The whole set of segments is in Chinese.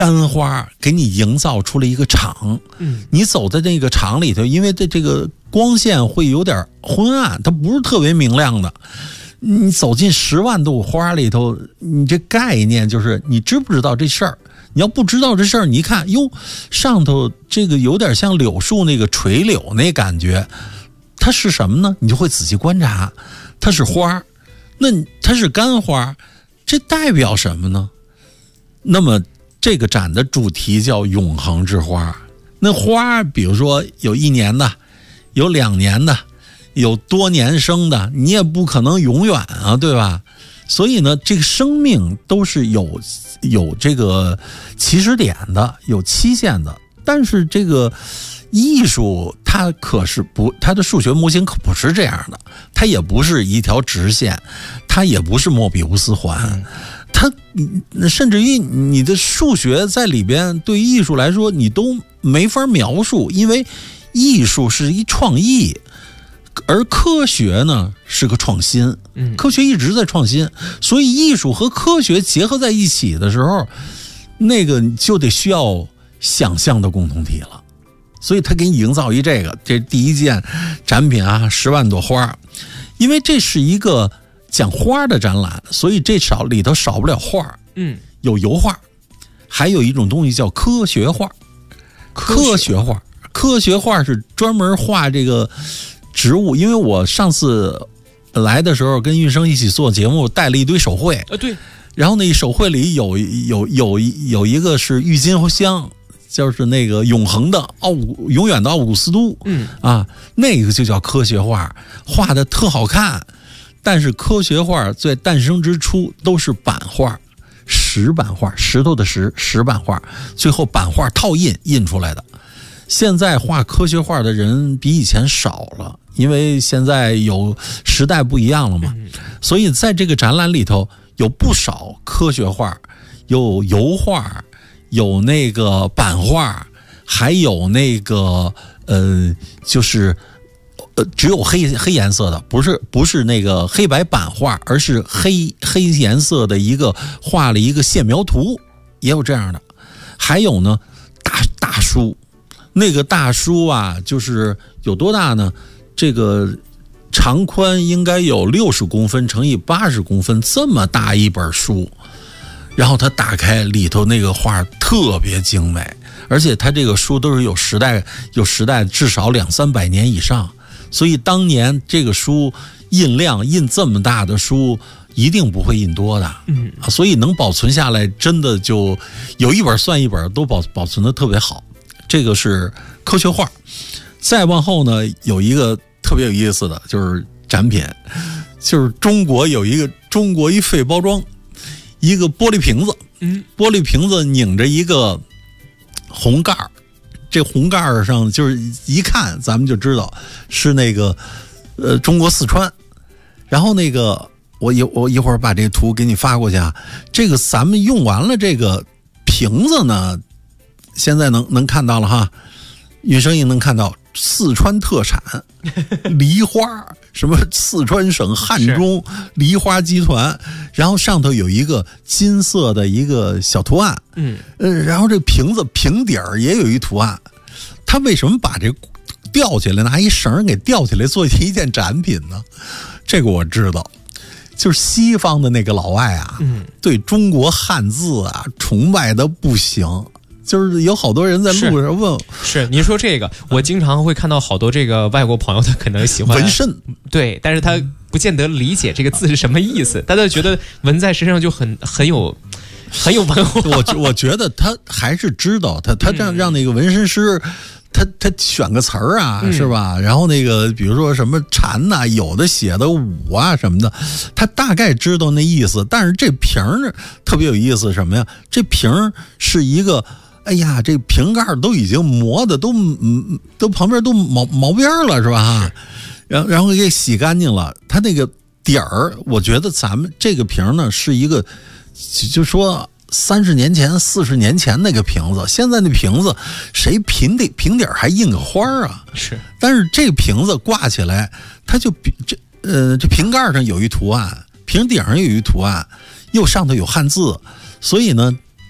干花给你营造出了一个场，你走在那个场里头，因为这个光线会有点昏暗，它不是特别明亮的。你走进10万朵花里头，你这概念就是你知不知道这事儿？你要不知道这事儿，你一看哟，上头这个有点像柳树那个垂柳那感觉，它是什么呢？你就会仔细观察，它是花，那它是干花，这代表什么呢？那么这个展的主题叫永恒之花。那花比如说有1年的，有2年的，有多年生的，你也不可能永远啊，对吧？所以呢，这个生命都是有这个起始点的，有期限的。但是这个艺术它可是不，它的数学模型可不是这样的，它也不是一条直线，它也不是莫比乌斯环，它甚至于你的数学在里边对于艺术来说你都没法描述，因为艺术是一创意，而科学呢是个创新，科学一直在创新，所以艺术和科学结合在一起的时候，那个就得需要想象的共同体了。所以他给你营造一这第一件展品啊，10万朵花，因为这是一个讲花的展览，所以这里头少不了画，有油画，还有一种东西叫科学画。科学画是专门画这个植物，因为我上次来的时候跟运生一起做节目，带了一堆手绘， 对， 然后那手绘里有一个是郁金香，就是那个永远的奥古斯都，那个就叫科学画，画的特好看。但是科学画在诞生之初都是版画，石版画，石头的石版画，最后版画套印出来的。现在画科学画的人比以前少了，因为现在有时代不一样了嘛，所以在这个展览里头有不少科学画，有油画，有那个版画，还有那个就是只有黑颜色的，不是那个黑白版画，而是黑颜色的一个画了一个线描图，也有这样的。还有呢大书，那个大书啊就是有多大呢？这个长宽应该有60公分乘以80公分这么大一本书，然后它打开里头那个画特别精美，而且它这个书都是有时代至少200-300年以上，所以当年这个书印量印这么大的书一定不会印多的，所以能保存下来真的就有一本算一本，都保存的特别好。这个是科学画。再往后呢，有一个特别有意思的就是展品，就是中国一废包装，一个玻璃瓶子，玻璃瓶子拧着一个红盖，这红盖上就是一看咱们就知道是那个中国四川。然后那个我一会儿把这个图给你发过去啊。这个咱们用完了这个瓶子呢，现在能看到了哈，运生也能看到四川特产梨花，什么四川省汉中梨花集团，然后上头有一个金色的一个小图案，然后这瓶子瓶底儿也有一图案。他为什么把这吊起来，拿一绳给吊起来做一件展品呢？这个我知道，就是西方的那个老外啊，对中国汉字啊崇拜的不行。就是有好多人在路上问， 是您说这个，我经常会看到好多这个外国朋友，他可能喜欢纹身， 对，但是他不见得理解这个字是什么意思，但他觉得纹在身上就很有文化。 我觉得他还是知道，他让那个纹身师。他选个词儿啊，是吧？然后那个比如说什么蝉呐，有的写的舞啊什么的，他大概知道那意思。但是这瓶儿特别有意思，什么呀？这瓶儿是一个，哎呀，这瓶盖都已经磨的都旁边都毛边了，是吧？然后给洗干净了，它那个底儿，我觉得咱们这个瓶呢是一个，就说。30年前、40年前那个瓶子，现在那瓶子谁瓶底还印个花啊？是，但是这瓶子挂起来，它就这瓶盖上有一图案，瓶顶上有一图案，又上头有汉字，所以呢，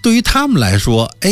对于他们来说，哎，